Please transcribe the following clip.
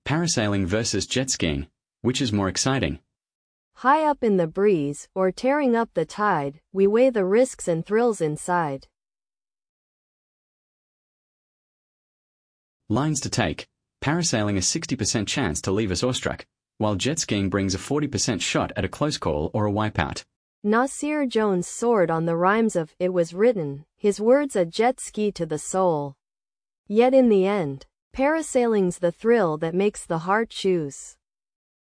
Parasailing versus jet skiing. Which is more exciting? High up in the breeze, or tearing up the tide, we weigh the risks and thrills inside. Lines to take. Parasailing a 60% chance to leave us awestruck, while jet skiing brings a 40% shot at a close call or a wipeout. Nasir Jones soared on the rhymes of "It Was Written," his words a jet ski to the soul. Yet in the end, parasailing's the thrill that makes the heart choose.